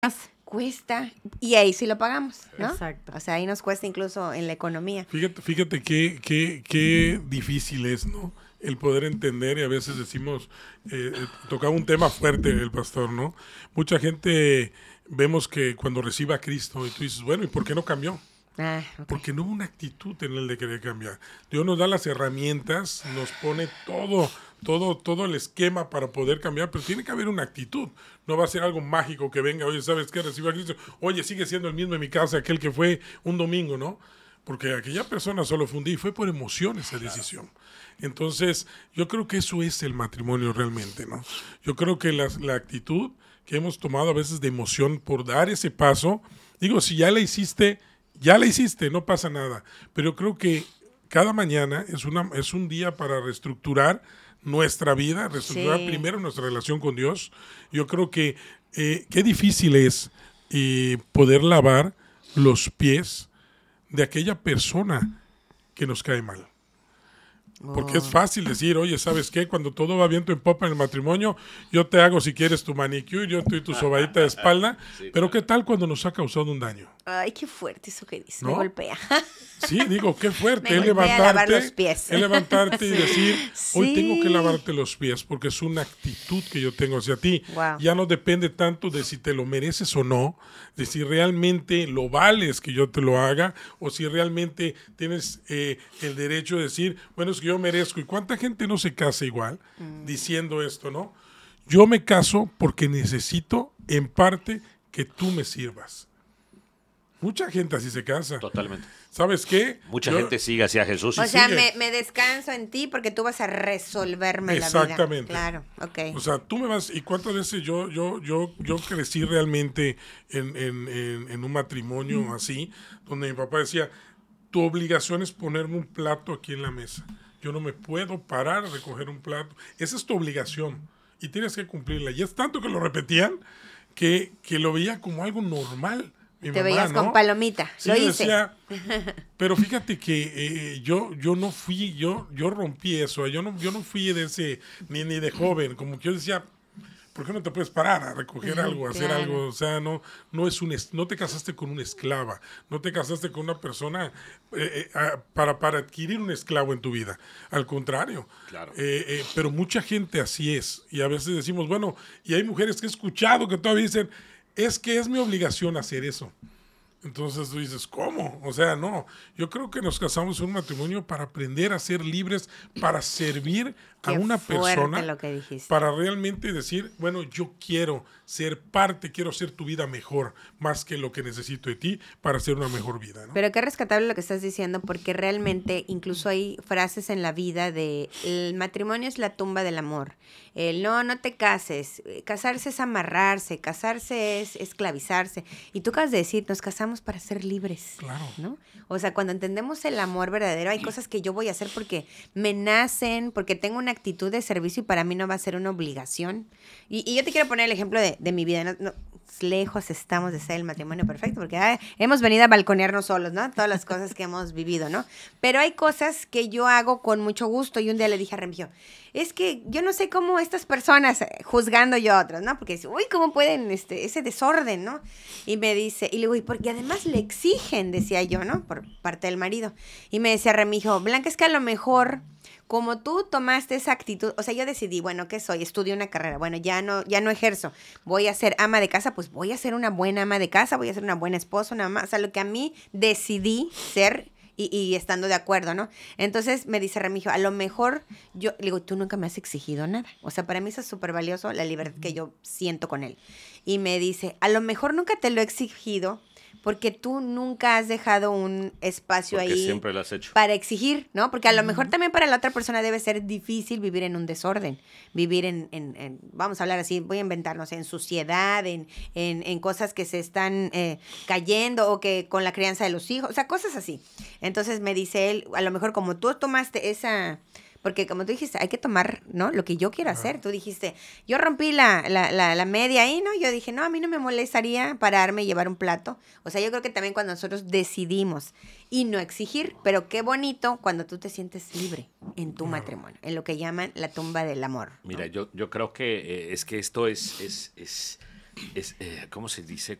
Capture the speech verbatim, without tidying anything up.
Cuesta, y ahí sí lo pagamos, ¿no? Exacto. O sea, ahí nos cuesta incluso en la economía. Fíjate, fíjate qué, qué, qué difícil es, ¿no? El poder entender, y a veces decimos, eh, tocaba un tema fuerte el pastor, ¿no? Mucha gente vemos que cuando recibe a Cristo, y tú dices, bueno, ¿y por qué no cambió? Ah, okay. Porque no hubo una actitud en él de querer cambiar. Dios nos da las herramientas, nos pone todo, todo, todo el esquema para poder cambiar, pero tiene que haber una actitud. No va a ser algo mágico que venga, oye, ¿sabes qué? Recibe a Cristo. Oye, sigue siendo el mismo en mi casa, aquel que fue un domingo, ¿no? Porque aquella persona solo fue un día y fue por emoción esa decisión. Entonces, yo creo que eso es el matrimonio realmente, ¿no? Yo creo que la, la actitud que hemos tomado a veces de emoción por dar ese paso, digo, si ya la hiciste, ya la hiciste, no pasa nada. Pero creo que cada mañana es, una, es un día para reestructurar nuestra vida, reestructurar sí. primero nuestra relación con Dios. Yo creo que eh, qué difícil es eh, poder lavar los pies de aquella persona que nos cae mal. Porque es fácil decir, oye, ¿sabes qué? Cuando todo va viento en popa en el matrimonio, yo te hago si quieres tu manicure, yo te doy tu sobadita de espalda, sí, pero claro. ¿Qué tal cuando nos ha causado un daño? Ay, qué fuerte eso que dices, ¿no? Me golpea. Sí, digo, qué fuerte, es levantarte, lavar los pies. es levantarte sí. y decir, hoy sí. tengo que lavarte los pies, porque es una actitud que yo tengo hacia ti. Wow. Ya no depende tanto de si te lo mereces o no, de si realmente lo vales que yo te lo haga, o si realmente tienes eh, el derecho de decir, bueno, es que yo merezco. ¿Y cuánta gente no se casa igual mm. diciendo esto, no? Yo me caso porque necesito, en parte, que tú me sirvas. Mucha gente así se casa. Totalmente. ¿Sabes qué? Mucha Yo, gente sigue hacia Jesús. O y sea, sigue. me, me descanso en ti porque tú vas a resolverme la vida. Exactamente. Claro, ok. O sea, tú me vas... ¿Y cuántas veces yo yo yo yo crecí realmente en, en, en, en un matrimonio mm. así, donde mi papá decía, tu obligación es ponerme un plato aquí en la mesa. Yo no me puedo parar a recoger un plato. Esa es tu obligación y tienes que cumplirla. Y es tanto que lo repetían que, que lo veía como algo normal. Mi Te mamá, veías ¿no? con palomita, sí, lo hice. Decía, pero fíjate que eh, yo yo no fui, yo yo rompí eso, yo no yo no fui de ese ni ni de joven, como que yo decía, ¿por qué no te puedes parar a recoger uh-huh, algo, a hacer claro. algo? O sea, no no es un no te casaste con una esclava, no te casaste con una persona eh, eh, para para adquirir un esclavo en tu vida, al contrario. Claro. Eh, eh, pero mucha gente así es y a veces decimos, bueno, y hay mujeres que he escuchado que todavía dicen, es que es mi obligación hacer eso. Entonces tú dices, ¿cómo? O sea, no. Yo creo que nos casamos en un matrimonio para aprender a ser libres, para servir Qué a una persona, lo que dijiste. Para realmente decir, bueno, yo quiero ser parte, quiero hacer tu vida mejor, más que lo que necesito de ti para hacer una mejor vida, ¿no? Pero qué rescatable lo que estás diciendo, porque realmente incluso hay frases en la vida de el matrimonio es la tumba del amor. El no, no te cases. Casarse es amarrarse, casarse es esclavizarse. Y tú acabas de decir, nos casamos para ser libres. Claro. ¿No? O sea, cuando entendemos el amor verdadero, hay cosas que yo voy a hacer porque me nacen, porque tengo una actitud de servicio y para mí no va a ser una obligación. Y, y yo te quiero poner el ejemplo de, de mi vida. No, no, lejos estamos de ser el matrimonio perfecto, porque ay, hemos venido a balconearnos solos, ¿no? Todas las cosas que hemos vivido, ¿no? Pero hay cosas que yo hago con mucho gusto y un día le dije a Remigio, es que yo no sé cómo estas personas, juzgando yo a otras, ¿no? Porque dice, uy, ¿cómo pueden, este, ese desorden, ¿no? Y me dice, y le digo, y porque además le exigen, decía yo, ¿no? Por parte del marido. Y me decía Remigio, Blanca, es que a lo mejor, como tú tomaste esa actitud, o sea, yo decidí, bueno, ¿qué soy? Estudio una carrera, bueno, ya no, ya no ejerzo, voy a ser ama de casa, pues voy a ser una buena ama de casa, voy a ser una buena esposa, una ama, o sea, lo que a mí decidí ser. Y, y estando de acuerdo, ¿no? Entonces me dice Remigio, a lo mejor yo, le digo, tú nunca me has exigido nada. O sea, para mí eso es súper valioso, la libertad que yo siento con él. Y me dice, a lo mejor nunca te lo he exigido porque tú nunca has dejado un espacio porque ahí siempre lo has hecho. Para exigir, ¿no? Porque a lo mejor también para la otra persona debe ser difícil vivir en un desorden, vivir en, en, en vamos a hablar así, voy a inventarnos, en suciedad, en, en, en cosas que se están eh, cayendo o que con la crianza de los hijos, o sea, cosas así. Entonces me dice él, a lo mejor como tú tomaste esa... Porque como tú dijiste, hay que tomar, ¿no? Lo que yo quiero hacer. Tú dijiste, yo rompí la, la, la, la media ahí, ¿no? Yo dije, no, a mí no me molestaría pararme y llevar un plato. O sea, yo creo que también cuando nosotros decidimos y no exigir, pero qué bonito cuando tú te sientes libre en tu matrimonio, en lo que llaman la tumba del amor, ¿no? Mira, yo, yo creo que eh, es que esto es, es, es es, eh, ¿cómo se dice?